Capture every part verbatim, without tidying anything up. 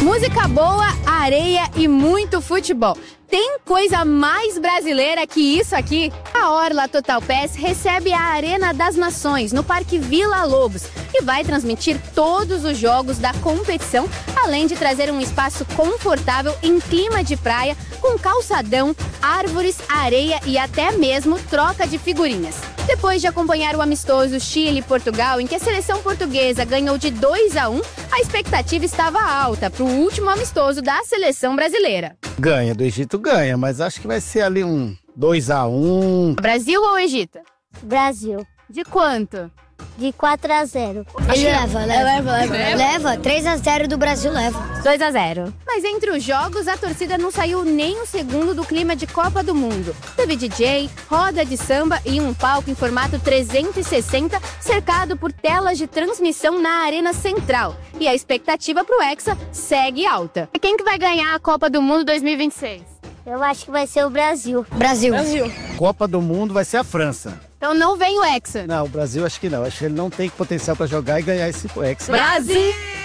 Música boa, areia e muito futebol. Tem coisa mais brasileira que isso aqui? A Orla Total Pass recebe a Arena das Nações, no Parque Vila Lobos, e vai transmitir todos os jogos da competição, além de trazer um espaço confortável em clima de praia, com calçadão, árvores, areia e até mesmo troca de figurinhas. Depois de acompanhar o amistoso Chile-Portugal, em que a seleção portuguesa ganhou de dois a um, a expectativa estava alta para o último amistoso da seleção brasileira. Ganha, do Egito ganha, mas acho que vai ser ali um dois a um. Brasil ou Egito? Brasil. De quanto? De quatro a zero. Ele leva, leva, leva, leva. Leva, três a zero do Brasil leva. dois a zero. Mas entre os jogos, a torcida não saiu nem um segundo do clima de Copa do Mundo. Teve D J, roda de samba e um palco em formato trezentos e sessenta, cercado por telas de transmissão na Arena Central. E a expectativa pro Hexa segue alta. E quem que vai ganhar a Copa do Mundo dois mil e vinte e seis? Eu acho que vai ser o Brasil. Brasil. Brasil. Copa do Mundo vai ser a França. Então não vem o Hexa. Não, o Brasil acho que não. Acho que ele não tem potencial para jogar e ganhar esse Hexa. Brasil!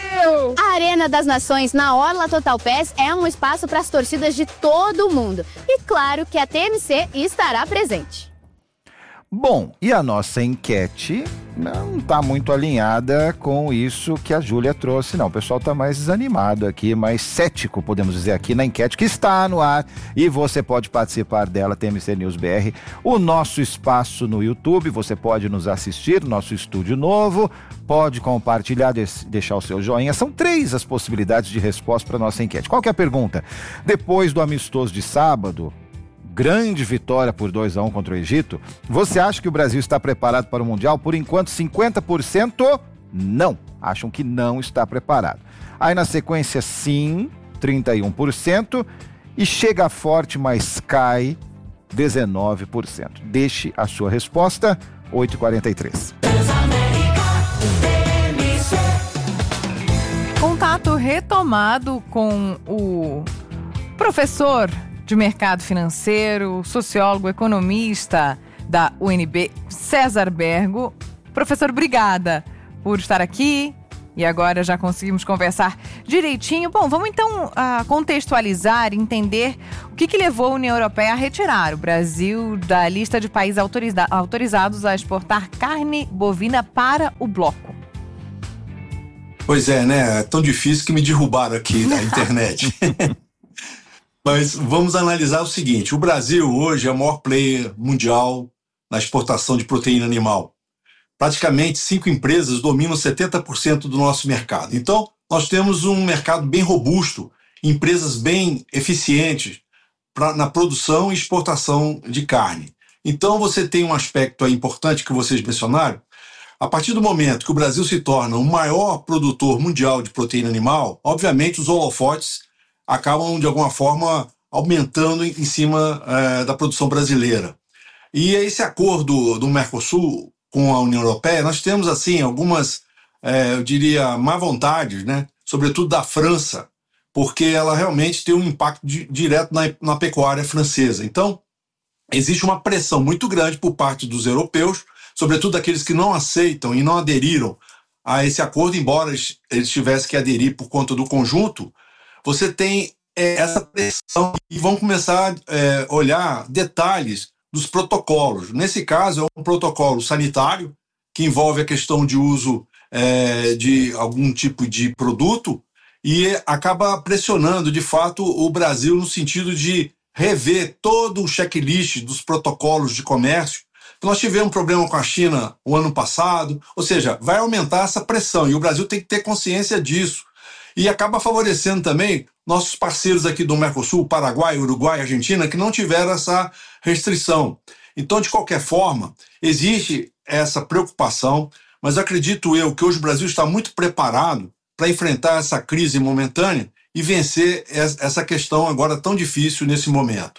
A Arena das Nações na Orla Total Pass é um espaço para as torcidas de todo o mundo. E claro que a T M C estará presente. Bom, e a nossa enquete não está muito alinhada com isso que a Júlia trouxe, não. O pessoal está mais desanimado aqui, mais cético, podemos dizer, aqui na enquete que está no ar e você pode participar dela, T M C News B R, o nosso espaço no YouTube, você pode nos assistir, nosso estúdio novo, pode compartilhar, deixar o seu joinha. São três as possibilidades de resposta para a nossa enquete. Qual que é a pergunta? Depois do amistoso de sábado, grande vitória por dois a um contra o Egito, você acha que o Brasil está preparado para o Mundial? Por enquanto, cinquenta por cento não, acham que não está preparado. Aí na sequência, sim, trinta e um por cento, e chega forte, mas cai, dezenove por cento. Deixe a sua resposta, oito e quarenta e três. Contato retomado com o professor de mercado financeiro, sociólogo, economista da U N B, César Bergo. Professor, obrigada por estar aqui e agora já conseguimos conversar direitinho. Bom, vamos então uh, contextualizar, entender o que, que levou a União Europeia a retirar o Brasil da lista de países autoriza- autorizados a exportar carne bovina para o bloco. Pois é, né? É tão difícil que me derrubaram aqui na internet. Mas vamos analisar o seguinte, o Brasil hoje é o maior player mundial na exportação de proteína animal. Praticamente cinco empresas dominam setenta por cento do nosso mercado. Então, nós temos um mercado bem robusto, empresas bem eficientes pra, na produção e exportação de carne. Então, você tem um aspecto aí importante que vocês mencionaram. A partir do momento que o Brasil se torna o maior produtor mundial de proteína animal, obviamente os holofotes acabam, de alguma forma, aumentando em cima é, da produção brasileira. E esse acordo do Mercosul com a União Europeia, nós temos, assim, algumas, é, eu diria, má vontades, né? Sobretudo da França, porque ela realmente tem um impacto di- direto na, na pecuária francesa. Então, existe uma pressão muito grande por parte dos europeus, sobretudo daqueles que não aceitam e não aderiram a esse acordo, embora eles, eles tivessem que aderir por conta do conjunto. Você tem é, essa pressão e vão começar a é, olhar detalhes dos protocolos. Nesse caso, é um protocolo sanitário que envolve a questão de uso é, de algum tipo de produto e acaba pressionando, de fato, o Brasil no sentido de rever todo o checklist dos protocolos de comércio. Nós tivemos um problema com a China o ano passado, ou seja, vai aumentar essa pressão e o Brasil tem que ter consciência disso. E acaba favorecendo também nossos parceiros aqui do Mercosul, Paraguai, Uruguai, Argentina, que não tiveram essa restrição. Então, de qualquer forma, existe essa preocupação, mas acredito eu que hoje o Brasil está muito preparado para enfrentar essa crise momentânea e vencer essa questão agora tão difícil nesse momento.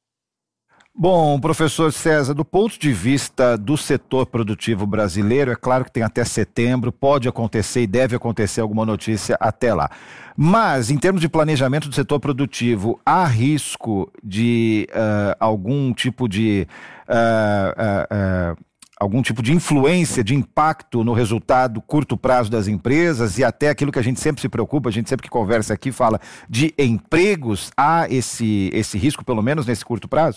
Bom, professor César, do ponto de vista do setor produtivo brasileiro, é claro que tem até setembro, pode acontecer e deve acontecer alguma notícia até lá. Mas, em termos de planejamento do setor produtivo, há risco de uh, algum tipo de... Uh, uh, uh, algum tipo de influência, de impacto no resultado curto prazo das empresas e até aquilo que a gente sempre se preocupa, a gente sempre que conversa aqui fala de empregos, há esse, esse risco, pelo menos nesse curto prazo?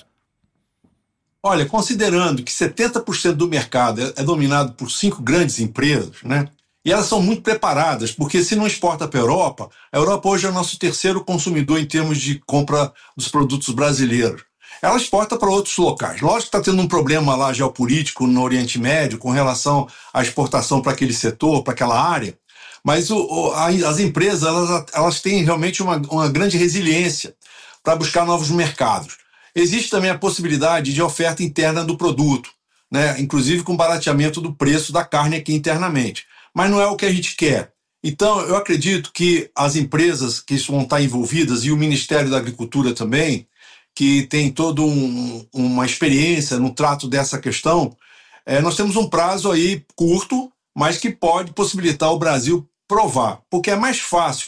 Olha, considerando que setenta por cento do mercado é, é dominado por cinco grandes empresas, né? E elas são muito preparadas, porque se não exporta para a Europa, a Europa hoje é o nosso terceiro consumidor em termos de compra dos produtos brasileiros. Ela exporta para outros locais. Lógico que está tendo um problema lá geopolítico no Oriente Médio com relação à exportação para aquele setor, para aquela área, mas o, o, a, as empresas elas, elas têm realmente uma, uma grande resiliência para buscar novos mercados. Existe também a possibilidade de oferta interna do produto, né? Inclusive com barateamento do preço da carne aqui internamente. Mas não é o que a gente quer. Então, eu acredito que as empresas que vão estar envolvidas e o Ministério da Agricultura também, que tem toda um, uma experiência no trato dessa questão, é, nós temos um prazo aí curto, mas que pode possibilitar o Brasil provar. Porque é mais fácil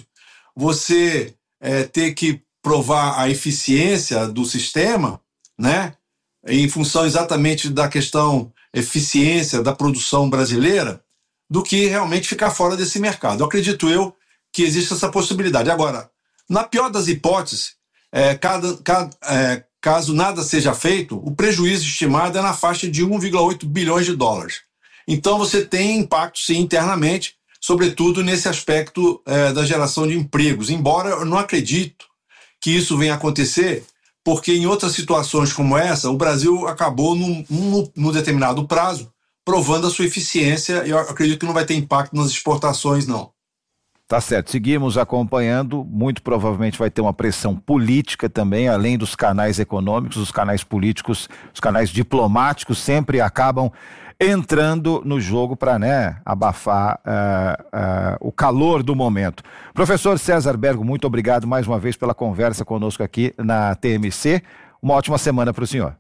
você é, ter que provar a eficiência do sistema, né, em função exatamente da questão eficiência da produção brasileira, do que realmente ficar fora desse mercado. Eu acredito eu que existe essa possibilidade. Agora, na pior das hipóteses, É, cada, cada, é, caso nada seja feito, o prejuízo estimado é na faixa de um vírgula oito bilhões de dólares. Então você tem impacto sim internamente, sobretudo nesse aspecto é, da geração de empregos, embora eu não acredito que isso venha acontecer, porque em outras situações como essa, o Brasil acabou num, num, num determinado prazo provando a sua eficiência e eu acredito que não vai ter impacto nas exportações não. Tá certo, seguimos acompanhando, muito provavelmente vai ter uma pressão política também, além dos canais econômicos, os canais políticos, os canais diplomáticos sempre acabam entrando no jogo para, né, abafar uh, uh, o calor do momento. Professor César Bergo, muito obrigado mais uma vez pela conversa conosco aqui na T M C, uma ótima semana para o senhor.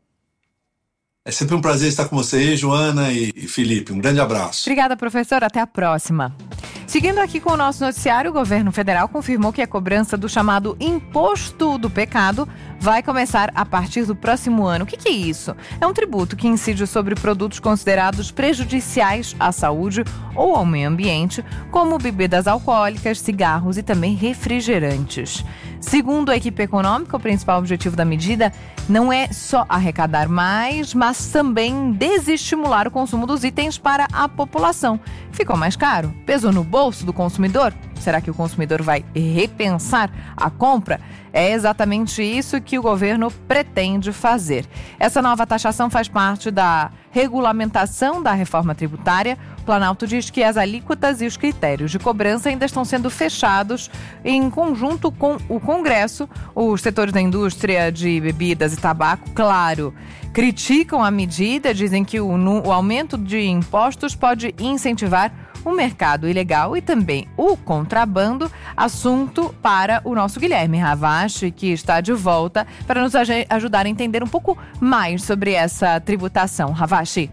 É sempre um prazer estar com você, Joana e Felipe. Um grande abraço. Obrigada, professor. Até a próxima. Seguindo aqui com o nosso noticiário, o governo federal confirmou que a cobrança do chamado Imposto do Pecado vai começar a partir do próximo ano. O que, que é isso? É um tributo que incide sobre produtos considerados prejudiciais à saúde ou ao meio ambiente, como bebidas alcoólicas, cigarros e também refrigerantes. Segundo a equipe econômica, o principal objetivo da medida não é só arrecadar mais, mas também desestimular o consumo dos itens para a população. Ficou mais caro? Pesou no bolso do consumidor? Será que o consumidor vai repensar a compra? É exatamente isso que o governo pretende fazer. Essa nova taxação faz parte da regulamentação da reforma tributária. O Planalto diz que as alíquotas e os critérios de cobrança ainda estão sendo fechados em conjunto com o Congresso. Os setores da indústria de bebidas e tabaco, claro, criticam a medida, dizem que o, o aumento de impostos pode incentivar o mercado ilegal e também o contrabando, assunto para o nosso Guilherme Ravache, que está de volta para nos aj- ajudar a entender um pouco mais sobre essa tributação. Ravache.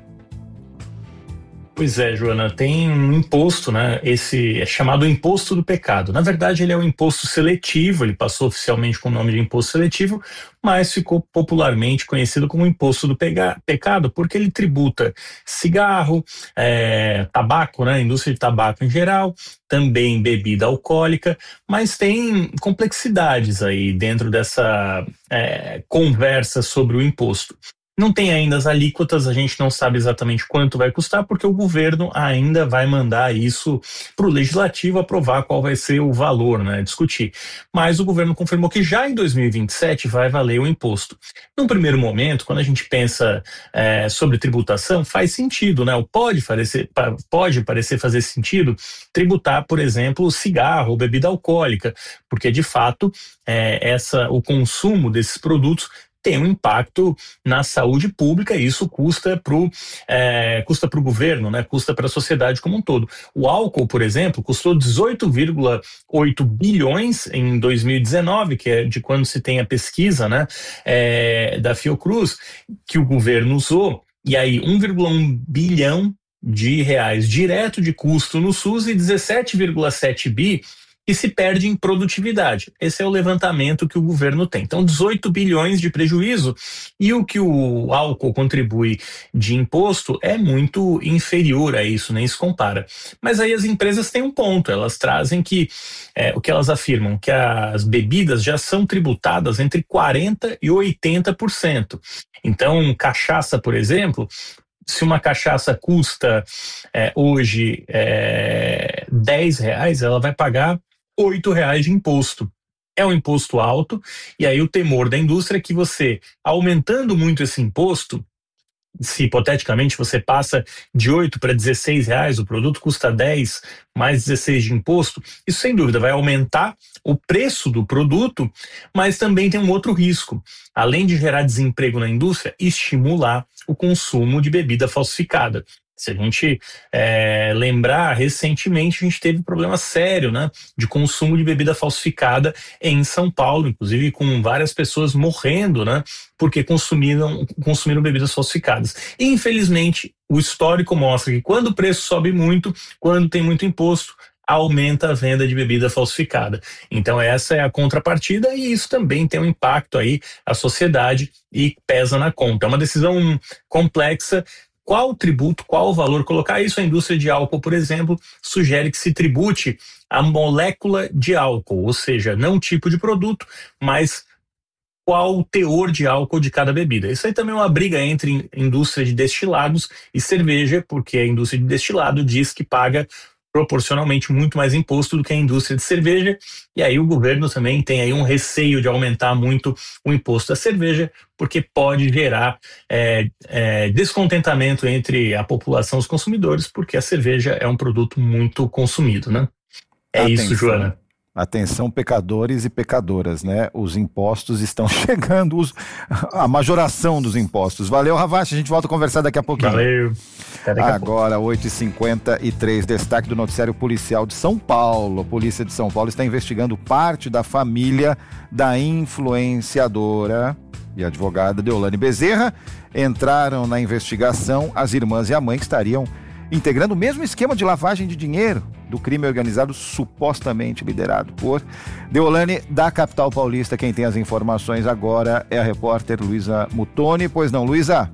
Pois é, Joana, tem um imposto, né? Esse é chamado Imposto do Pecado. Na verdade, ele é um imposto seletivo, ele passou oficialmente com o nome de imposto seletivo, mas ficou popularmente conhecido como Imposto do Pega- Pecado, porque ele tributa cigarro, é, tabaco, né? Indústria de tabaco em geral, também bebida alcoólica, mas tem complexidades aí dentro dessa é, conversa sobre o imposto. Não tem ainda as alíquotas, a gente não sabe exatamente quanto vai custar, porque o governo ainda vai mandar isso para o legislativo aprovar qual vai ser o valor, né, discutir. Mas o governo confirmou que já em dois mil e vinte e sete vai valer o imposto. Num primeiro momento, quando a gente pensa é, sobre tributação, faz sentido, né? Pode parecer, pode parecer fazer sentido tributar, por exemplo, cigarro ou bebida alcoólica, porque de fato é, essa, o consumo desses produtos tem um impacto na saúde pública e isso custa para o é, custa para o governo, né? Custa para a sociedade como um todo. O álcool, por exemplo, custou dezoito vírgula oito bilhões em dois mil e dezenove, que é de quando se tem a pesquisa, né, é, da Fiocruz, que o governo usou, e aí um vírgula um bilhão de reais direto de custo no SUS e dezessete vírgula sete bi e se perde em produtividade. Esse é o levantamento que o governo tem. Então, dezoito bilhões de prejuízo, e o que o álcool contribui de imposto é muito inferior a isso, nem se compara. Mas aí as empresas têm um ponto, elas trazem que, é, o que elas afirmam, que as bebidas já são tributadas entre quarenta por cento e oitenta por cento. Então, cachaça, por exemplo, se uma cachaça custa é, hoje é, dez reais, ela vai pagar oito reais de imposto. É um imposto alto, e aí o temor da indústria é que você, aumentando muito esse imposto, se hipoteticamente você passa de oito para dezesseis reais, o produto custa dez, mais dezesseis de imposto, isso sem dúvida vai aumentar o preço do produto, mas também tem um outro risco. Além de gerar desemprego na indústria, estimular o consumo de bebida falsificada. Se a gente é, lembrar, recentemente a gente teve um problema sério, né, de consumo de bebida falsificada em São Paulo, inclusive com várias pessoas morrendo, né, porque consumiram, consumiram bebidas falsificadas. E, infelizmente, o histórico mostra que quando o preço sobe muito, quando tem muito imposto, aumenta a venda de bebida falsificada. Então essa é a contrapartida, e isso também tem um impacto aí à sociedade e pesa na conta. É uma decisão complexa. Qual tributo, qual valor colocar isso? A indústria de álcool, por exemplo, sugere que se tribute a molécula de álcool, ou seja, não o tipo de produto, mas qual o teor de álcool de cada bebida. Isso aí também é uma briga entre indústria de destilados e cerveja, porque a indústria de destilado diz que paga proporcionalmente muito mais imposto do que a indústria de cerveja, e aí o governo também tem aí um receio de aumentar muito o imposto da cerveja, porque pode gerar é, é, descontentamento entre a população e os consumidores, porque a cerveja é um produto muito consumido, né? É Atenção. Isso, Joana. Atenção, pecadores e pecadoras, né? Os impostos estão chegando, os, a majoração dos impostos. Valeu, Ravache, a gente volta a conversar daqui a pouquinho. Valeu. Agora, oito e cinquenta e três, destaque do noticiário policial de São Paulo. A Polícia de São Paulo está investigando parte da família da influenciadora e advogada Deolane Bezerra. Entraram na investigação as irmãs e a mãe, que estariam integrando o mesmo esquema de lavagem de dinheiro do crime organizado supostamente liderado por Deolane, da capital paulista. Quem tem as informações agora é a repórter Luísa Muttoni. Pois não, Luísa?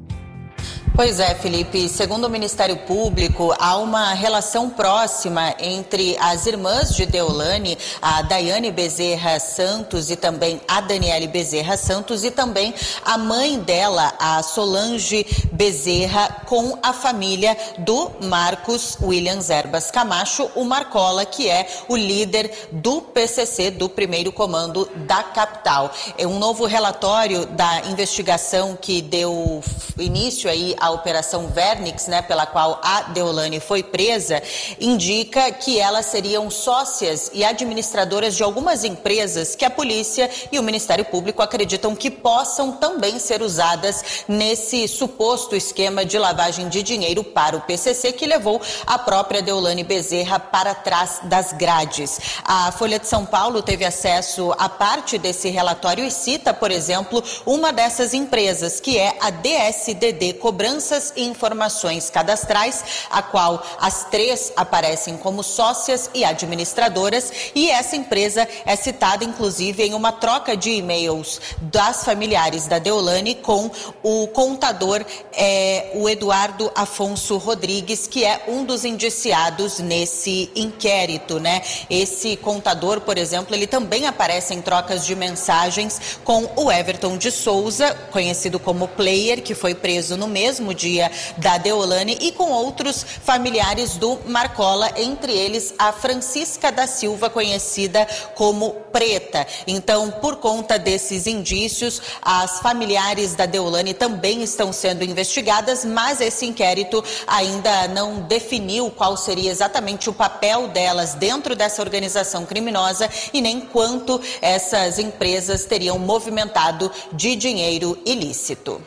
Pois é, Felipe, segundo o Ministério Público, há uma relação próxima entre as irmãs de Deolane, a Daiane Bezerra Santos e também a Daniele Bezerra Santos, e também a mãe dela, a Solange Bezerra, com a família do Marcos Williams Erbas Camacho, o Marcola, que é o líder do P C C, do primeiro comando da capital. É um novo relatório da investigação que deu início aí a Operação Vernix, né, pela qual a Deolane foi presa, indica que elas seriam sócias e administradoras de algumas empresas que a polícia e o Ministério Público acreditam que possam também ser usadas nesse suposto esquema de lavagem de dinheiro para o P C C, que levou a própria Deolane Bezerra para trás das grades. A Folha de São Paulo teve acesso a parte desse relatório e cita, por exemplo, uma dessas empresas, que é a D S D D Cobranças e Informações Cadastrais, a qual as três aparecem como sócias e administradoras, e essa empresa é citada inclusive em uma troca de e-mails das familiares da Deolane com o contador, é, o Eduardo Afonso Rodrigues, que é um dos indiciados nesse inquérito, né? Esse contador, por exemplo, ele também aparece em trocas de mensagens com o Everton de Souza, conhecido como Player, que foi preso no mesmo dia da Deolane, e com outros familiares do Marcola, entre eles a Francisca da Silva, conhecida como Preta. Então, por conta desses indícios, as familiares da Deolane também estão sendo investigadas, mas esse inquérito ainda não definiu qual seria exatamente o papel delas dentro dessa organização criminosa e nem quanto essas empresas teriam movimentado de dinheiro ilícito.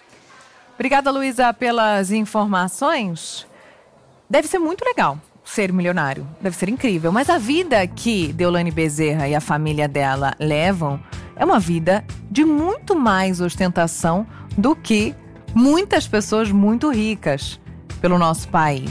Obrigada, Luísa, pelas informações. Deve ser muito legal ser milionário, deve ser incrível, mas a vida que Deolane Bezerra e a família dela levam é uma vida de muito mais ostentação do que muitas pessoas muito ricas pelo nosso país.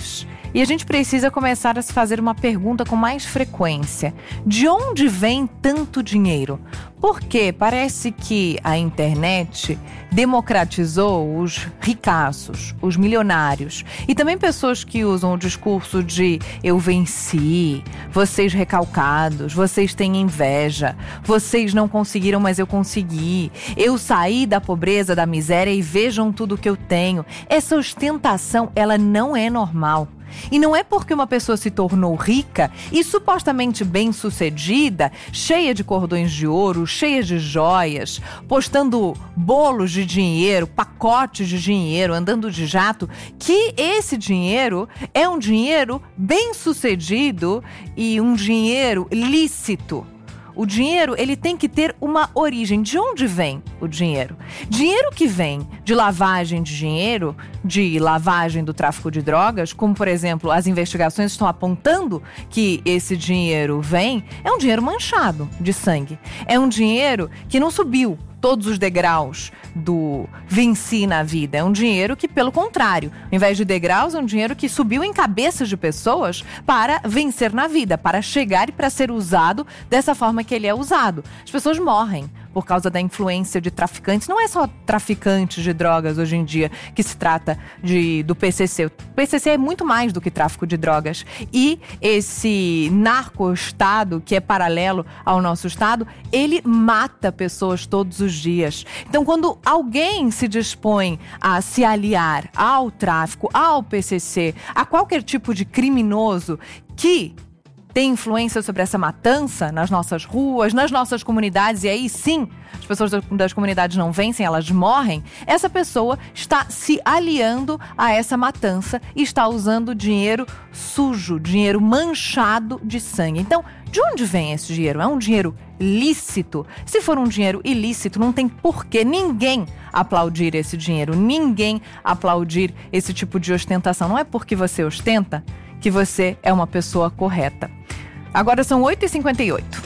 E a gente precisa começar a se fazer uma pergunta com mais frequência. De onde vem tanto dinheiro? Porque parece que a internet democratizou os ricaços, os milionários. E também pessoas que usam o discurso de eu venci, vocês recalcados, vocês têm inveja, vocês não conseguiram, mas eu consegui. Eu saí da pobreza, da miséria e vejam tudo que eu tenho. Essa ostentação, ela não é normal. E não é porque uma pessoa se tornou rica e supostamente bem-sucedida, cheia de cordões de ouro, cheia de joias, postando bolos de dinheiro, pacotes de dinheiro, andando de jato, que esse dinheiro é um dinheiro bem-sucedido e um dinheiro lícito. O dinheiro, ele tem que ter uma origem. De onde vem o dinheiro? Dinheiro que vem de lavagem de dinheiro, de lavagem do tráfico de drogas, como, por exemplo, as investigações estão apontando que esse dinheiro vem, é um dinheiro manchado de sangue. É um dinheiro que não subiu todos os degraus do venci na vida. É um dinheiro que, pelo contrário, ao invés de degraus, é um dinheiro que subiu em cabeças de pessoas para vencer na vida, para chegar e para ser usado dessa forma que ele é usado. As pessoas morrem por causa da influência de traficantes. Não é só traficantes de drogas hoje em dia que se trata de, do P C C. O P C C é muito mais do que tráfico de drogas. E esse narco-estado, que é paralelo ao nosso estado, ele mata pessoas todos os dias. Então, quando alguém se dispõe a se aliar ao tráfico, ao P C C, a qualquer tipo de criminoso que tem influência sobre essa matança nas nossas ruas, nas nossas comunidades, e aí sim, as pessoas das comunidades não vencem, elas morrem, essa pessoa está se aliando a essa matança e está usando dinheiro sujo, dinheiro manchado de sangue. Então, de onde vem esse dinheiro? É um dinheiro lícito? Se for um dinheiro ilícito, não tem porquê ninguém aplaudir esse dinheiro, ninguém aplaudir esse tipo de ostentação. Não é porque você ostenta que você é uma pessoa correta. Agora são oito e cinquenta e oito.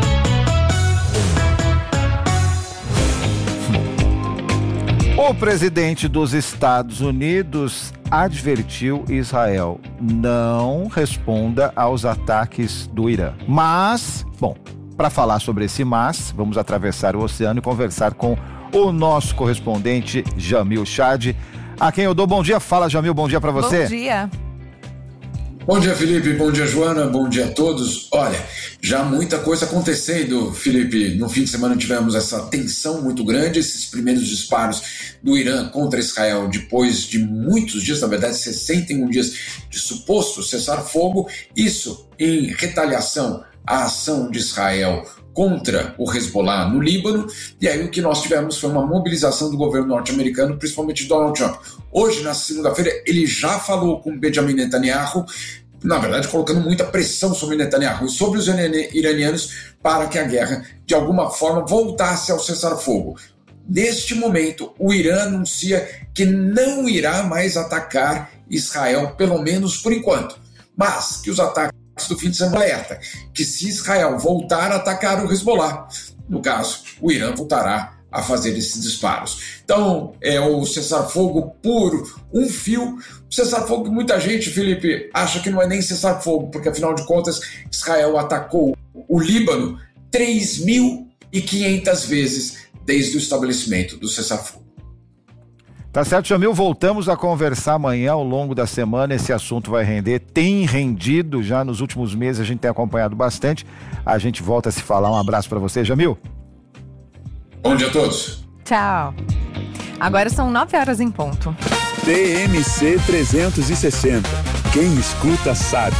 O presidente dos Estados Unidos advertiu Israel: não responda aos ataques do Irã. Mas, bom, para falar sobre esse mas, vamos atravessar o oceano e conversar com o nosso correspondente Jamil Chad, a quem eu dou bom dia. Fala, Jamil, bom dia para você. Bom dia. Bom dia, Felipe. Bom dia, Joana. Bom dia a todos. Olha, já muita coisa acontecendo, Felipe. No fim de semana tivemos essa tensão muito grande, esses primeiros disparos do Irã contra Israel, depois de muitos dias, na verdade, sessenta e um dias de suposto cessar-fogo. Isso em retaliação à ação de Israel contra o Hezbollah no Líbano, e aí o que nós tivemos foi uma mobilização do governo norte-americano, principalmente Donald Trump. Hoje, na segunda-feira, ele já falou com Benjamin Netanyahu, na verdade colocando muita pressão sobre Netanyahu e sobre os iranianos para que a guerra, de alguma forma, voltasse ao cessar-fogo. Neste momento, o Irã anuncia que não irá mais atacar Israel, pelo menos por enquanto, mas que os ataques do fim de semana alerta que se Israel voltar a atacar o Hezbollah, no caso, o Irã voltará a fazer esses disparos. Então, é o cessar-fogo por um fio, cessar-fogo que muita gente, Felipe, acha que não é nem cessar-fogo, porque afinal de contas, Israel atacou o Líbano três mil e quinhentas vezes desde o estabelecimento do cessar-fogo. Tá certo, Jamil, voltamos a conversar amanhã ao longo da semana, esse assunto vai render, tem rendido já nos últimos meses, a gente tem acompanhado bastante, a gente volta a se falar, um abraço para você, Jamil. Bom dia a todos. Tchau. Agora são nove horas em ponto. T M C trezentos e sessenta, quem escuta sabe.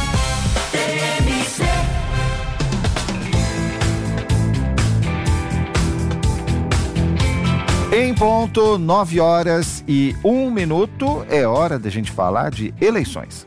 Em ponto, nove horas e um minuto, é hora da gente falar de eleições.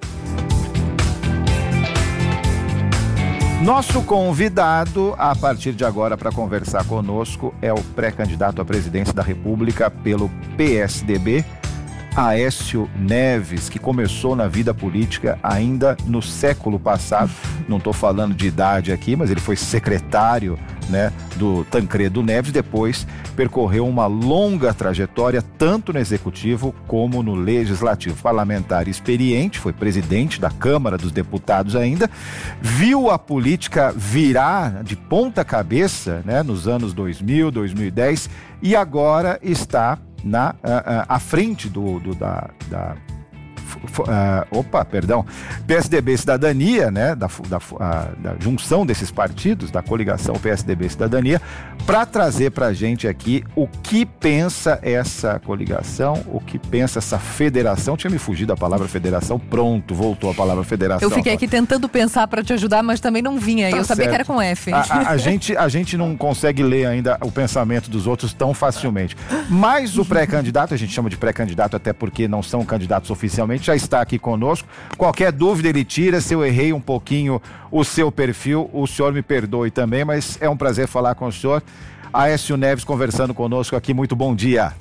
Nosso convidado, a partir de agora, para conversar conosco, é o pré-candidato à presidência da República pelo P S D B, Aécio Neves, que começou na vida política ainda no século passado. Não estou falando de idade aqui, mas ele foi secretário, né, do Tancredo Neves, depois percorreu uma longa trajetória tanto no Executivo como no Legislativo. Parlamentar experiente, foi presidente da Câmara dos Deputados ainda, viu a política virar de ponta cabeça, né, nos anos dois mil, dois mil e dez, e agora está na, a, a, à frente do, do, da, da Uh, opa, perdão, P S D B Cidadania, né, da, da, a, da junção desses partidos, da coligação P S D B Cidadania, para trazer para a gente aqui o que pensa essa coligação, o que pensa essa federação. Tinha me fugido a palavra federação, pronto, voltou a palavra federação. Eu fiquei aqui tentando pensar para te ajudar, mas também não vinha, tá, eu sabia certo. Que era com F. A, a, a, gente, a gente não consegue ler ainda o pensamento dos outros tão facilmente, mas o pré-candidato, a gente chama de pré-candidato até porque não são candidatos oficialmente, já está aqui conosco. Qualquer dúvida ele tira. Se eu errei um pouquinho o seu perfil, o senhor me perdoe também, mas é um prazer falar com o senhor. Aécio Neves conversando conosco aqui, muito bom dia.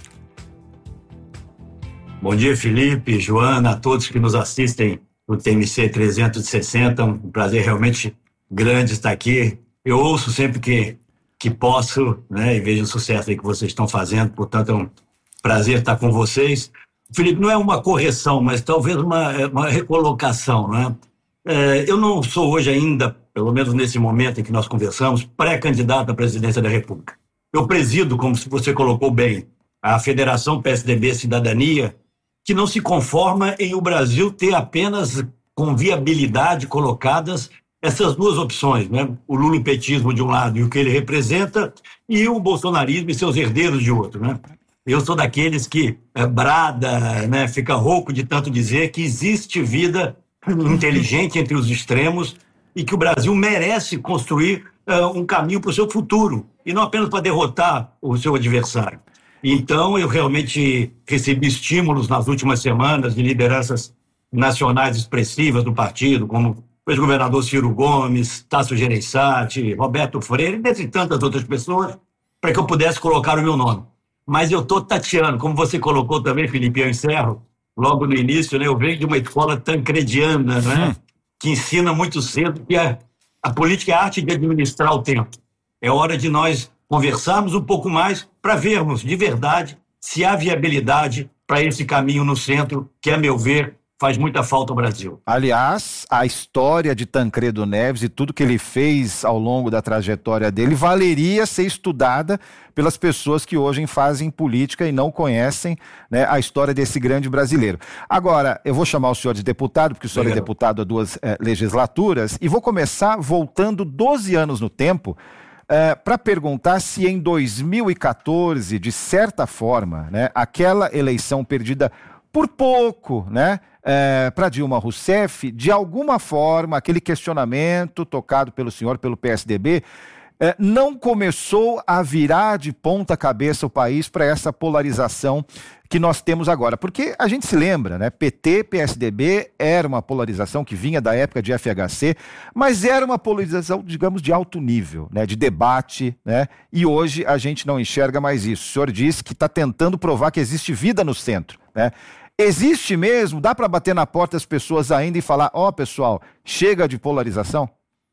Bom dia, Felipe, Joana, a todos que nos assistem no T M C trezentos e sessenta, um prazer realmente grande estar aqui. Eu ouço sempre que, que posso, né, e vejo o sucesso aí que vocês estão fazendo, portanto é um prazer estar com vocês. Felipe, não é uma correção, mas talvez uma, uma recolocação, né? É, eu não sou hoje ainda, pelo menos nesse momento em que nós conversamos, pré-candidato à presidência da República. Eu presido, como você colocou bem, a Federação P S D B Cidadania, que não se conforma em o Brasil ter apenas com viabilidade colocadas essas duas opções, né? O lulopetismo de um lado e o que ele representa, e o bolsonarismo e seus herdeiros de outro, né? Eu sou daqueles que é, brada, né, fica rouco de tanto dizer que existe vida inteligente entre os extremos e que o Brasil merece construir uh, um caminho para o seu futuro, e não apenas para derrotar o seu adversário. Então, eu realmente recebi estímulos nas últimas semanas de lideranças nacionais expressivas do partido, como o ex-governador Ciro Gomes, Tasso Gereissati, Roberto Freire, dentre tantas outras pessoas, para que eu pudesse colocar o meu nome. Mas eu estou tateando, como você colocou também, Felipe, eu encerro, logo no início, né, eu venho de uma escola tancrediana, né, que ensina muito cedo que a, a política é a arte de administrar o tempo. É hora de nós conversarmos um pouco mais para vermos, de verdade, se há viabilidade para esse caminho no centro, que, a meu ver, faz muita falta ao Brasil. Aliás, a história de Tancredo Neves e tudo que ele fez ao longo da trajetória dele valeria ser estudada pelas pessoas que hoje fazem política e não conhecem, né, a história desse grande brasileiro. Agora, eu vou chamar o senhor de deputado, porque o senhor Legal. é deputado há duas eh, legislaturas, e vou começar voltando doze anos no tempo, Uh, para perguntar se em dois mil e quatorze, de certa forma, né, aquela eleição perdida por pouco, né, uh, para Dilma Rousseff, de alguma forma, aquele questionamento tocado pelo senhor, pelo P S D B, uh, não começou a virar de ponta cabeça o país para essa polarização que nós temos agora. Porque a gente se lembra, né? P T, P S D B era uma polarização que vinha da época de F H C, mas era uma polarização, digamos, de alto nível, né? De debate, né? E hoje a gente não enxerga mais isso. O senhor disse que está tentando provar que existe vida no centro, né? Existe mesmo? Dá para bater na porta das pessoas ainda e falar, ó, oh, pessoal, chega de polarização?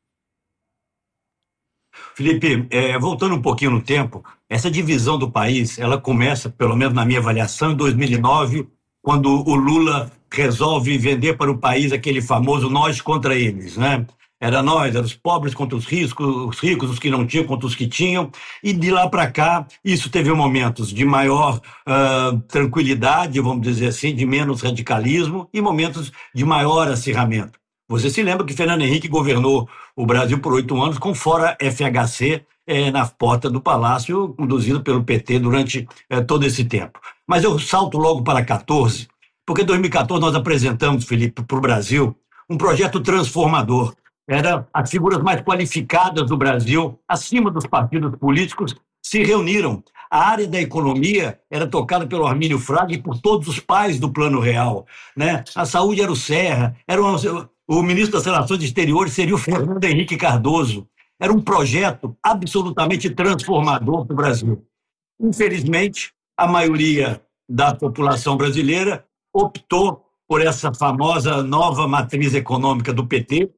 Felipe, é, voltando um pouquinho no tempo, essa divisão do país, ela começa, pelo menos na minha avaliação, em dois mil e nove, quando o Lula resolve vender para o país aquele famoso nós contra eles, né? Era nós, era os pobres contra os ricos, os ricos, os que não tinham contra os que tinham, e de lá para cá, isso teve momentos de maior uh, tranquilidade, vamos dizer assim, de menos radicalismo, e momentos de maior acirramento. Você se lembra que Fernando Henrique governou o Brasil por oito anos com fora F H C eh, na porta do Palácio, conduzido pelo P T durante eh, todo esse tempo. Mas eu salto logo para quatorze, porque em dois mil e quatorze nós apresentamos, Felipe, para o Brasil, um projeto transformador. Era as figuras mais qualificadas do Brasil, acima dos partidos políticos, se reuniram. A área da economia era tocada pelo Armínio Fraga e por todos os pais do Plano Real, né? A saúde era o Serra, era uma, o ministro das Relações Exteriores seria o Fernando Henrique Cardoso. Era um projeto absolutamente transformador para o Brasil. Infelizmente, a maioria da população brasileira optou por essa famosa nova matriz econômica do P T,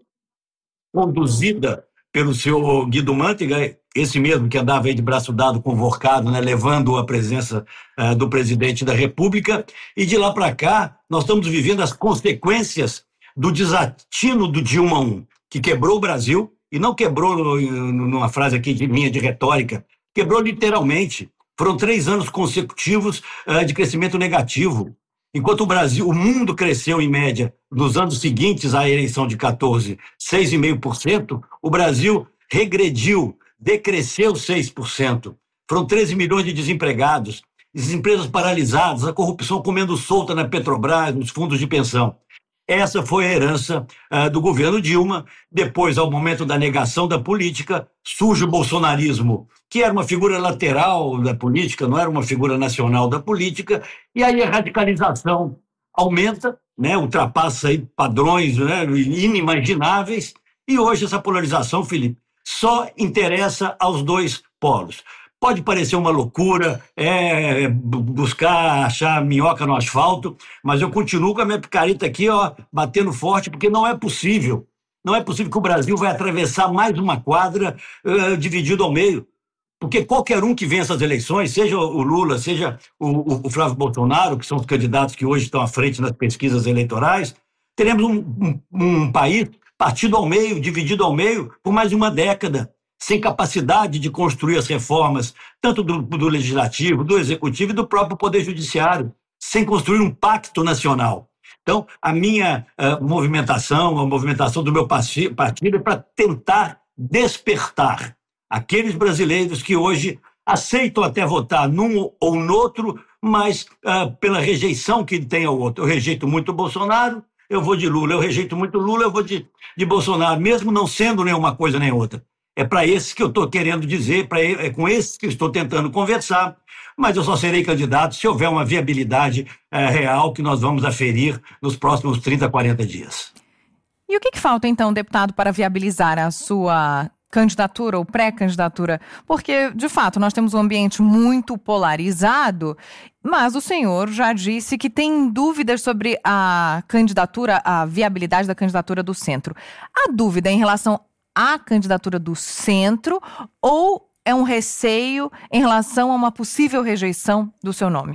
conduzida pelo senhor Guido Mantega, esse mesmo que andava aí de braço dado com o Vorcado, né, levando a presença uh, do presidente da República, e de lá para cá nós estamos vivendo as consequências do desatino do Dilma um, que quebrou o Brasil, e não quebrou numa frase aqui de minha de retórica, quebrou literalmente. Foram três anos consecutivos uh, de crescimento negativo. Enquanto o Brasil, o mundo cresceu em média nos anos seguintes à eleição de quatorze, seis vírgula cinco por cento, o Brasil regrediu, decresceu seis por cento. Foram treze milhões de desempregados, as empresas paralisadas, a corrupção comendo solta na Petrobras, nos fundos de pensão. Essa foi a herança uh, do governo Dilma. Depois, ao momento da negação da política, surge o bolsonarismo, que era uma figura lateral da política, não era uma figura nacional da política, e aí a radicalização aumenta, né, ultrapassa aí padrões, né, inimagináveis, e hoje essa polarização, Felipe, só interessa aos dois polos. Pode parecer uma loucura, é, buscar achar minhoca no asfalto, mas eu continuo com a minha picareta aqui, ó, batendo forte, porque não é possível. Não é possível que o Brasil vai atravessar mais uma quadra uh, dividido ao meio. Porque qualquer um que vença as eleições, seja o Lula, seja o, o, o Flávio Bolsonaro, que são os candidatos que hoje estão à frente nas pesquisas eleitorais, teremos um, um, um país partido ao meio, dividido ao meio, por mais de uma década, sem capacidade de construir as reformas, tanto do, do Legislativo, do Executivo e do próprio Poder Judiciário, sem construir um pacto nacional. Então, a minha uh, movimentação, a movimentação do meu partido é para tentar despertar aqueles brasileiros que hoje aceitam até votar num ou no outro, mas uh, pela rejeição que tem ao outro. Eu rejeito muito o Bolsonaro, eu vou de Lula. Eu rejeito muito Lula, eu vou de, de Bolsonaro, mesmo não sendo nenhuma coisa nem outra. É para esses que eu estou querendo dizer, pra, é com esses que eu estou tentando conversar, mas eu só serei candidato se houver uma viabilidade é, real que nós vamos aferir nos próximos trinta, quarenta dias. E o que, que falta, então, deputado, para viabilizar a sua candidatura ou pré-candidatura? Porque, de fato, nós temos um ambiente muito polarizado, mas o senhor já disse que tem dúvidas sobre a candidatura, a viabilidade da candidatura do centro. A dúvida em relação à candidatura do centro ou é um receio em relação a uma possível rejeição do seu nome?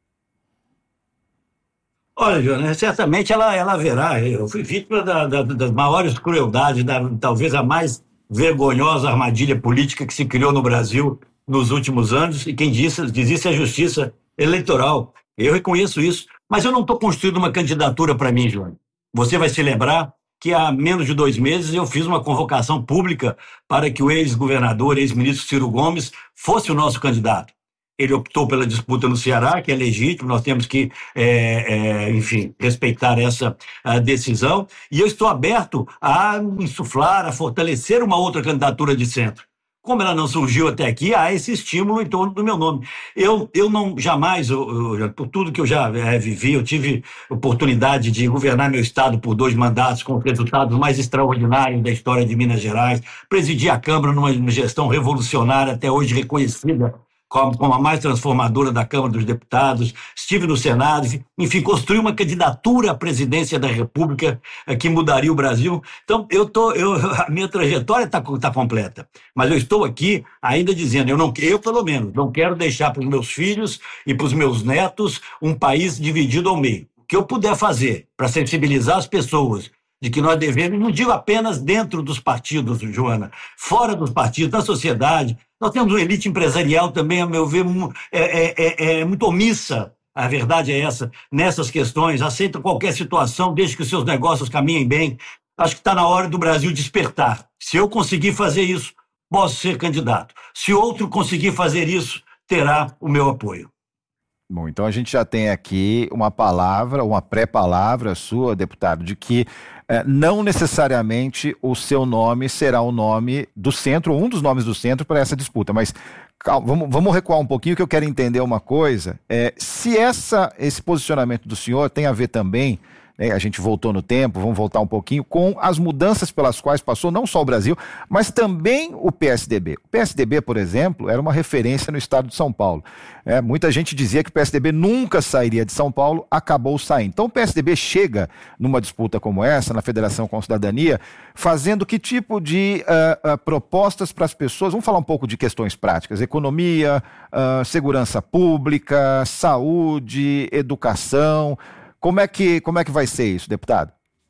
Olha, Joana, certamente ela, ela haverá. Eu fui vítima da, da, das maiores crueldades, da, talvez a mais vergonhosa armadilha política que se criou no Brasil nos últimos anos, e quem disse, diz isso é a justiça eleitoral. Eu reconheço isso, mas eu não estou construindo uma candidatura para mim, Joana. Você vai se lembrar que há menos de dois meses eu fiz uma convocação pública para que o ex-governador, ex-ministro Ciro Gomes, fosse o nosso candidato. Ele optou pela disputa no Ceará, que é legítimo, nós temos que, é, é, enfim, respeitar essa decisão, e eu estou aberto a insuflar, a fortalecer uma outra candidatura de centro. Como ela não surgiu até aqui, há esse estímulo em torno do meu nome. Eu, eu não, jamais, eu, eu, por tudo que eu já é, vivi, eu tive oportunidade de governar meu estado por dois mandatos com os resultados mais extraordinários da história de Minas Gerais, presidi a Câmara numa gestão revolucionária, até hoje reconhecida como a mais transformadora da Câmara dos Deputados, estive no Senado, enfim, construí uma candidatura à presidência da República que mudaria o Brasil. Então, eu tô, eu, a minha trajetória está tá completa, mas eu estou aqui ainda dizendo, eu, não, eu pelo menos, não quero deixar para os meus filhos e para os meus netos um país dividido ao meio. O que eu puder fazer para sensibilizar as pessoas de que nós devemos, não digo apenas dentro dos partidos, Joana, fora dos partidos, na sociedade. Nós temos uma elite empresarial também, a meu ver, é, é, é muito omissa, a verdade é essa, nessas questões, aceita qualquer situação, desde que os seus negócios caminhem bem. Acho que está na hora do Brasil despertar. Se eu conseguir fazer isso, posso ser candidato. Se outro conseguir fazer isso, terá o meu apoio. Bom, então a gente já tem aqui uma palavra, uma pré-palavra sua, deputado, de que eh, não necessariamente o seu nome será o nome do centro, ou um dos nomes do centro para essa disputa, mas calma, vamos, vamos recuar um pouquinho, que eu quero entender uma coisa, é, se essa, esse posicionamento do senhor tem a ver também né, a gente voltou no tempo, vamos voltar um pouquinho, com as mudanças pelas quais passou não só o Brasil, mas também o P S D B. O P S D B, por exemplo, era uma referência no estado de São Paulo. É, muita gente dizia que o P S D B nunca sairia de São Paulo, acabou saindo. Então o P S D B chega numa disputa como essa, na Federação com Cidadania, fazendo que tipo de uh, uh, propostas para as pessoas? Vamos falar um pouco de questões práticas, economia, uh, segurança pública, saúde, educação. Como é que, como é que vai ser isso, deputado?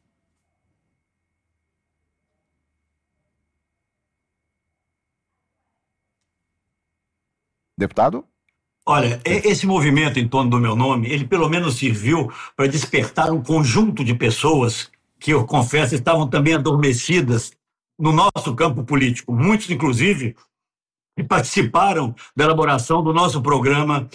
Deputado? Olha, esse movimento em torno do meu nome, ele pelo menos serviu para despertar um conjunto de pessoas que, eu confesso, estavam também adormecidas no nosso campo político. Muitos, inclusive, participaram da elaboração do nosso programa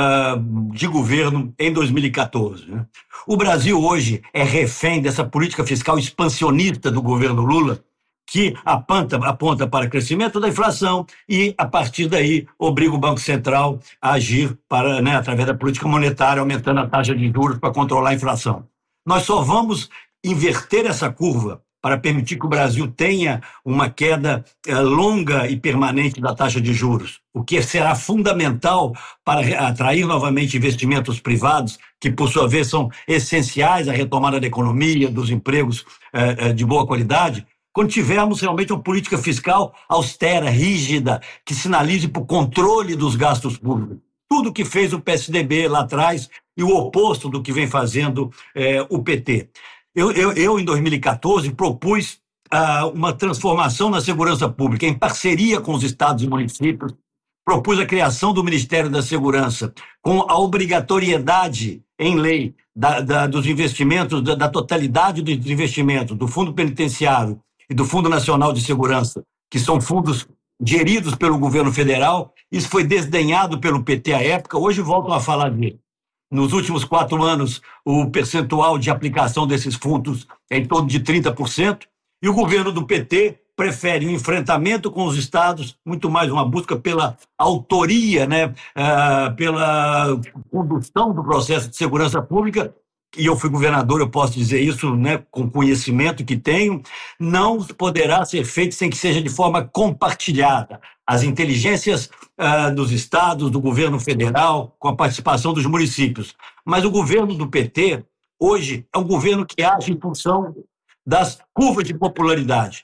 uh, de governo em dois mil e quatorze. Né? O Brasil hoje é refém dessa política fiscal expansionista do governo Lula, que aponta, aponta para o crescimento da inflação e, a partir daí, obriga o Banco Central a agir para, né, através da política monetária, aumentando a taxa de juros para controlar a inflação. Nós só vamos inverter essa curva para permitir que o Brasil tenha uma queda eh, longa e permanente da taxa de juros, o que será fundamental para atrair novamente investimentos privados, que, por sua vez, são essenciais à retomada da economia, dos empregos eh, eh, de boa qualidade, quando tivermos realmente uma política fiscal austera, rígida, que sinalize para o controle dos gastos públicos. Tudo que fez o P S D B lá atrás e o oposto do que vem fazendo eh, o P T. Eu, eu, eu, em dois mil e quatorze, propus uh, uma transformação na segurança pública, em parceria com os estados e municípios, propus a criação do Ministério da Segurança, com a obrigatoriedade em lei da, da, dos investimentos, da, da totalidade dos investimentos, do Fundo Penitenciário e do Fundo Nacional de Segurança, que são fundos geridos pelo governo federal. Isso foi desdenhado pelo P T à época, hoje voltam a falar dele. Nos últimos quatro anos, o percentual de aplicação desses fundos é em torno de trinta por cento, e o governo do P T prefere um enfrentamento com os estados, muito mais uma busca pela autoria, né, uh, pela condução do processo de segurança pública, e eu fui governador, eu posso dizer isso, né, com conhecimento que tenho, não poderá ser feito sem que seja de forma compartilhada. As inteligências uh, dos estados, do governo federal, com a participação dos municípios. Mas o governo do P T, hoje, é um governo que age em função das curvas de popularidade.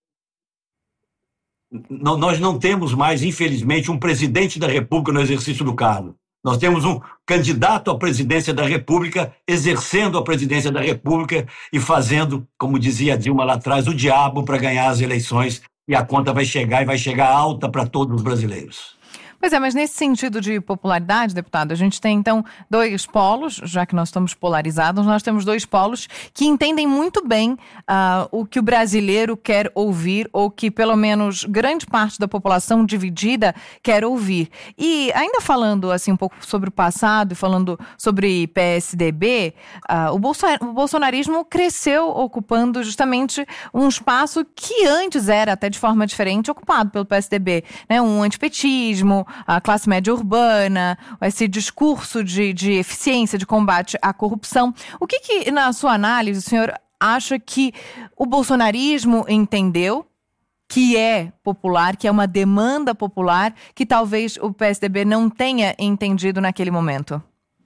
N- nós não temos mais, infelizmente, um presidente da República no exercício do cargo. Nós temos um candidato à presidência da República exercendo a presidência da República e fazendo, como dizia Dilma lá atrás, o diabo para ganhar as eleições, e a conta vai chegar e vai chegar alta para todos os brasileiros. Pois é, mas nesse sentido de popularidade, deputado, a gente tem então dois polos, já que nós estamos polarizados, nós temos dois polos que entendem muito bem uh, o que o brasileiro quer ouvir, ou que pelo menos grande parte da população dividida quer ouvir. E ainda falando assim um pouco sobre o passado e falando sobre P S D B, uh, o, Bolso- o bolsonarismo cresceu ocupando justamente um espaço que antes era até de forma diferente ocupado pelo P S D B, né? Um antipetismo, a classe média urbana, esse discurso de, de eficiência, de combate à corrupção. O que que, na sua análise, o senhor acha que o bolsonarismo entendeu que é popular, que é uma demanda popular, que talvez o P S D B não tenha entendido naquele momento?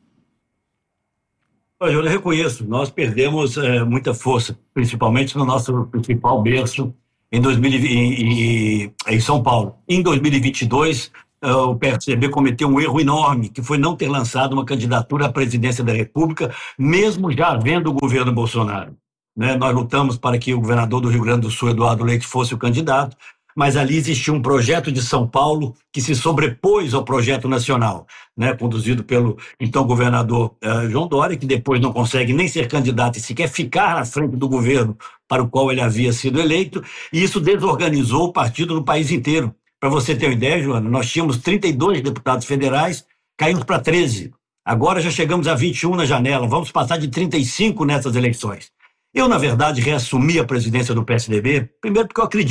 Olha, eu reconheço, nós perdemos é, muita força, principalmente no nosso principal berço em, dois mil e vinte, em, em São Paulo. Em dois mil e vinte e dois, Uh, o P S D B cometeu um erro enorme, que foi não ter lançado uma candidatura à presidência da República, mesmo já havendo o governo Bolsonaro. Né? Nós lutamos para que o governador do Rio Grande do Sul, Eduardo Leite, fosse o candidato, mas ali existia um projeto de São Paulo que se sobrepôs ao projeto nacional, né? Conduzido pelo então governador uh, João Dória, que depois não consegue nem ser candidato e sequer ficar à frente do governo para o qual ele havia sido eleito, e isso desorganizou o partido no país inteiro. Para você ter uma ideia, Joana, nós tínhamos trinta e dois deputados federais, caímos para treze. Agora já chegamos a vinte e um na janela, vamos passar de trinta e cinco nessas eleições. Eu, na verdade, reassumi a presidência do P S D B, primeiro porque eu acredito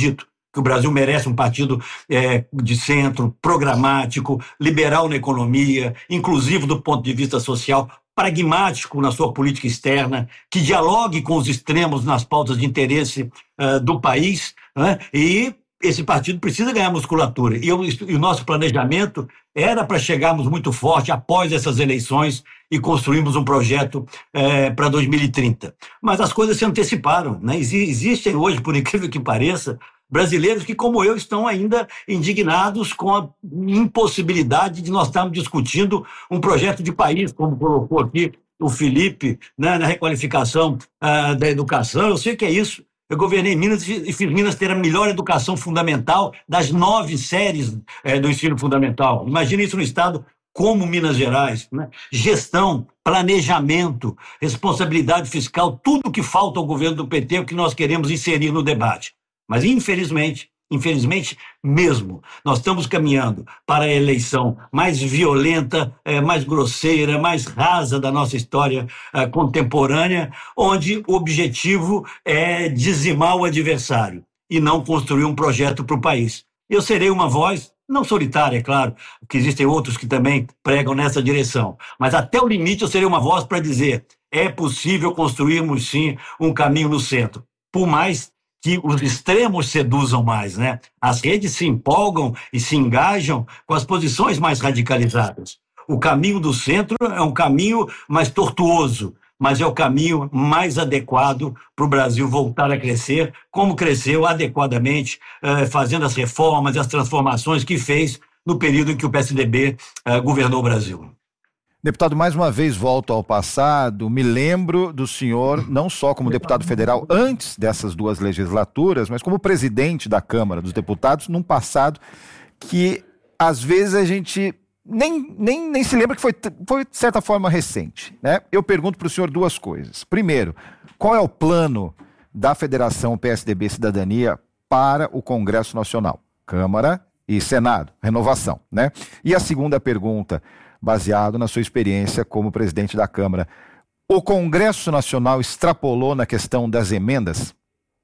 que o Brasil merece um partido é, de centro, programático, liberal na economia, inclusivo do ponto de vista social, pragmático na sua política externa, que dialogue com os extremos nas pautas de interesse uh, do país, né? E esse partido precisa ganhar musculatura. E, eu, e o nosso planejamento era para chegarmos muito forte após essas eleições e construirmos um projeto é, para dois mil e trinta. Mas as coisas se anteciparam, né? Existem hoje, por incrível que pareça, brasileiros que, como eu, estão ainda indignados com a impossibilidade de nós estarmos discutindo um projeto de país, como colocou aqui o Felipe, né, na requalificação uh, da educação. Eu sei que é isso. Eu governei Minas e fiz Minas ter a melhor educação fundamental das nove séries eh, do ensino fundamental. Imagina isso no estado como Minas Gerais, né? Gestão, planejamento, responsabilidade fiscal, tudo que falta ao governo do P T é o que nós queremos inserir no debate. Mas, infelizmente, infelizmente mesmo, nós estamos caminhando para a eleição mais violenta, mais grosseira, mais rasa da nossa história contemporânea, onde o objetivo é dizimar o adversário e não construir um projeto para o país. Eu serei uma voz, não solitária, é claro, porque existem outros que também pregam nessa direção, mas até o limite eu serei uma voz para dizer: é possível construirmos, sim, um caminho no centro, por mais que os extremos seduzam mais, né? As redes se empolgam e se engajam com as posições mais radicalizadas. O caminho do centro é um caminho mais tortuoso, mas é o caminho mais adequado para o Brasil voltar a crescer, como cresceu adequadamente, eh, fazendo as reformas e as transformações que fez no período em que o P S D B eh, governou o Brasil. Deputado, mais uma vez volto ao passado, me lembro do senhor, não só como deputado federal antes dessas duas legislaturas, mas como presidente da Câmara dos Deputados, num passado que, às vezes, a gente nem, nem, nem se lembra que foi, foi, de certa forma, recente, né? Eu pergunto para o senhor duas coisas. Primeiro, qual é o plano da Federação P S D B Cidadania para o Congresso Nacional? Câmara e Senado, renovação, né? E a segunda pergunta, baseado na sua experiência como presidente da Câmara, o Congresso Nacional extrapolou na questão das emendas?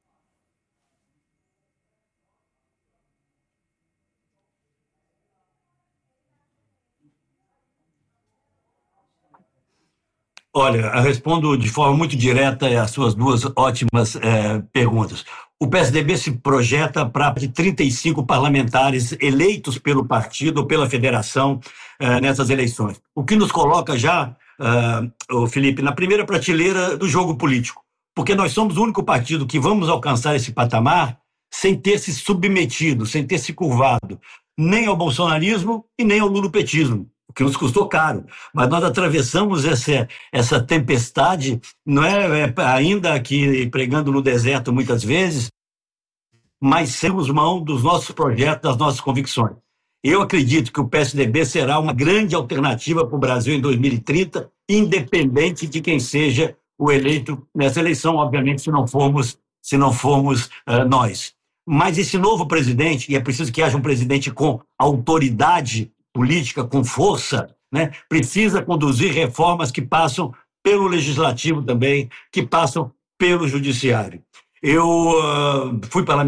Olha, eu respondo de forma muito direta às suas duas ótimas é, perguntas. O P S D B se projeta para trinta e cinco parlamentares eleitos pelo partido ou pela federação uh, nessas eleições. O que nos coloca já, uh, Felipe, na primeira prateleira do jogo político. Porque nós somos o único partido que vamos alcançar esse patamar sem ter se submetido, sem ter se curvado, nem ao bolsonarismo e nem ao lulopetismo, o que nos custou caro. Mas nós atravessamos essa, essa tempestade, não é, é ainda aqui pregando no deserto muitas vezes, mas temos mão dos nossos projetos, das nossas convicções. Eu acredito que o P S D B será uma grande alternativa para o Brasil em dois mil e trinta, independente de quem seja o eleito nessa eleição, obviamente, se não formos, se não formos uh, nós. Mas esse novo presidente, e é preciso que haja um presidente com autoridade política, com força, né, precisa conduzir reformas que passam pelo legislativo também, que passam pelo judiciário. Eu uh, fui parlamentar